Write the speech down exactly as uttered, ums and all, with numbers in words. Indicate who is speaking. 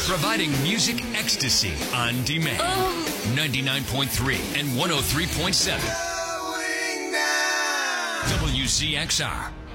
Speaker 1: Providing music ecstasy on demand.
Speaker 2: Oh.
Speaker 1: ninety-nine point three and one oh three point seven. W Z X R.